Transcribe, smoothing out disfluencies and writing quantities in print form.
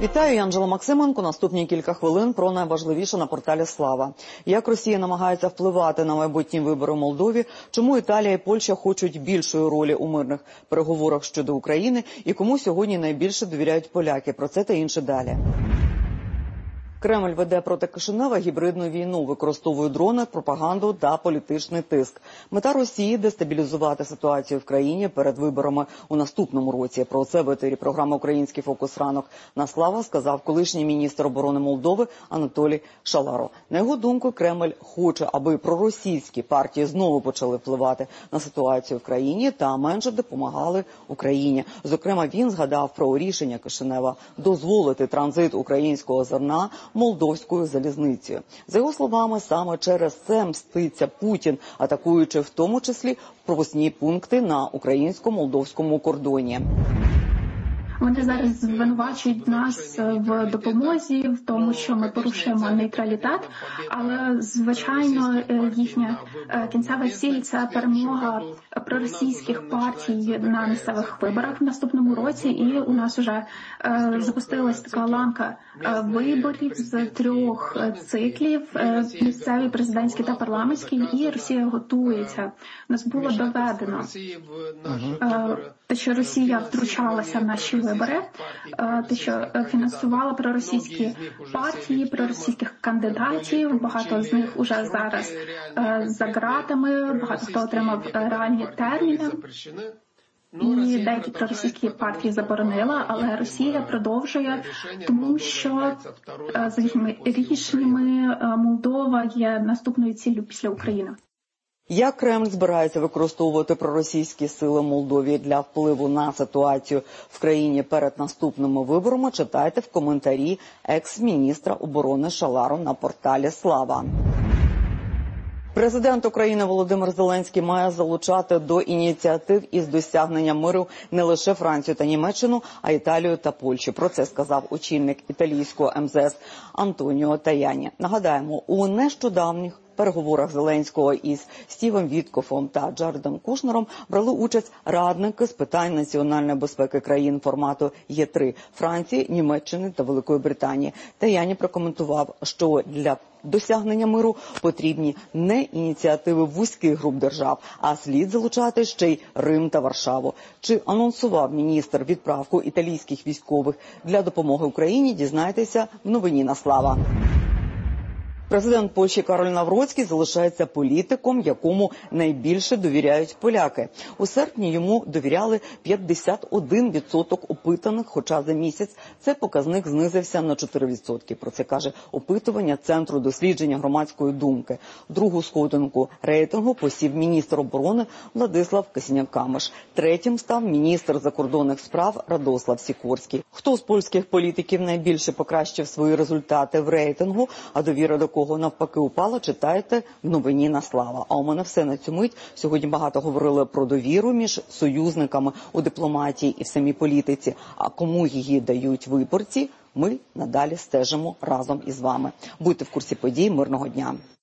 Вітаю, я Анжела Максименко. Наступні кілька хвилин про найважливіше на порталі «Слава». Як Росія намагається впливати на майбутні вибори в Молдові, чому Італія і Польща хочуть більшої ролі у мирних переговорах щодо України і кому сьогодні найбільше довіряють поляки. Про це та інше далі. Кремль веде проти Кишинева гібридну війну, використовує дрони, пропаганду та політичний тиск. Мета Росії – дестабілізувати ситуацію в країні перед виборами у наступному році. Про це в етері програми «Український фокус ранок» на «Слава» сказав колишній міністр оборони Молдови Анатолій Шаларо. На його думку, Кремль хоче, аби проросійські партії знову почали впливати на ситуацію в країні та менше допомагали Україні. Зокрема, він згадав про рішення Кишинева дозволити транзит українського зерна молдовською залізницею. За його словами, саме через це мститься Путін, атакуючи в тому числі пропускні пункти на українсько-молдовському кордоні. Вони зараз звинувачують нас в допомозі, в тому, що ми порушуємо нейтралітет, але, звичайно, їхня кінцева ціль – це перемога проросійських партій на місцевих виборах в наступному році, і у нас вже запустилась така ланка виборів з 3 циклів – місцеві, президентські та парламентські, і Росія готується. У нас було доведено, те, що Росія втручалася в наші вибори, те, що фінансувала проросійські партії, проросійських кандидатів, багато з них уже зараз за ґратами, багато хто отримав реальні терміни. І деякі проросійські партії заборонила, але Росія продовжує, тому що за їхніми рішеннями Молдова є наступною ціллю після України. Як Кремль збирається використовувати проросійські сили в Молдові для впливу на ситуацію в країні перед наступними виборами, читайте в коментарі екс-міністра оборони Шаларо на порталі «Слава». Президент України Володимир Зеленський має залучати до ініціатив із досягнення миру не лише Францію та Німеччину, а й Італію та Польщу. Про це сказав очільник італійського МЗС Антоніо Таяні. Нагадаємо, у нещодавніх переговорах Зеленського із Стівом Віткофом та Джаредом Кушнером брали участь радники з питань національної безпеки країн формату Є3 – Франції, Німеччини та Великої Британії. Таяні прокоментував, що для досягнення миру потрібні не ініціативи вузьких груп держав, а слід залучати ще й Рим та Варшаву. Чи анонсував міністр відправку італійських військових для допомоги Україні, дізнайтеся в новині на «Слава». Президент Польщі Кароль Навроцький залишається політиком, якому найбільше довіряють поляки. У серпні йому довіряли 51% опитаних, хоча за місяць цей показник знизився на 4%. Про це каже опитування Центру дослідження громадської думки. Другу сходинку рейтингу посів міністр оборони Владислав Косіняк-Камиш. Третім став міністр закордонних справ Радослав Сікорський. Хто з польських політиків найбільше покращив свої результати в рейтингу, а довіра до кого навпаки упала, читайте в новині на «Слава». А у мене все на цю мить. Сьогодні багато говорили про довіру між союзниками у дипломатії і в самій політиці. А кому її дають виборці, ми надалі стежимо разом із вами. Будьте в курсі подій. Мирного дня.